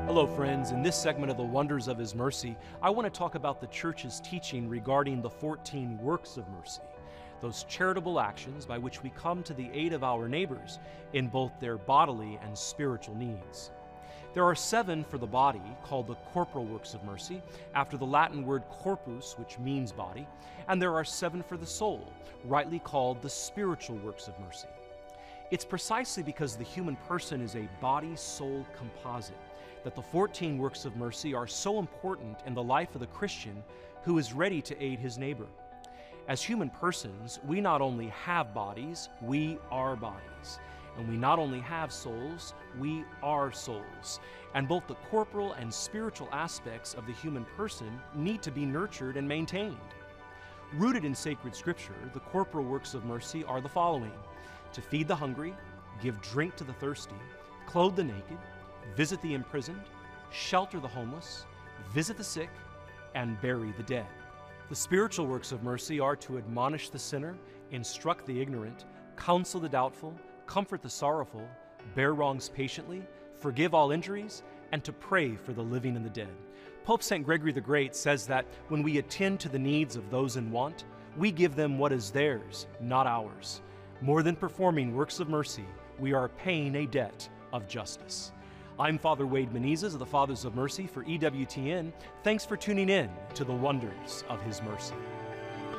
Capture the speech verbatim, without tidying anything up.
Hello, friends. In this segment of the Wonders of His Mercy, I want to talk about the Church's teaching regarding the fourteen works of mercy, those charitable actions by which we come to the aid of our neighbors in both their bodily and spiritual needs. There are seven for the body, called the corporal works of mercy, after the Latin word corpus, which means body, and there are seven for the soul, rightly called the spiritual works of mercy. It's precisely because the human person is a body-soul composite that the fourteen works of mercy are so important in the life of the Christian who is ready to aid his neighbor. As human persons, we not only have bodies, we are bodies. And we not only have souls, we are souls. And both the corporal and spiritual aspects of the human person need to be nurtured and maintained. Rooted in sacred scripture, the corporal works of mercy are the following: to feed the hungry, give drink to the thirsty, clothe the naked, visit the imprisoned, shelter the homeless, visit the sick, and bury the dead. The spiritual works of mercy are to admonish the sinner, instruct the ignorant, counsel the doubtful, comfort the sorrowful, bear wrongs patiently, forgive all injuries, and to pray for the living and the dead. Pope Saint Gregory the Great says that when we attend to the needs of those in want, we give them what is theirs, not ours. More than performing works of mercy, we are paying a debt of justice. I'm Father Wade Menezes of the Fathers of Mercy for E W T N. Thanks for tuning in to the Wonders of His Mercy.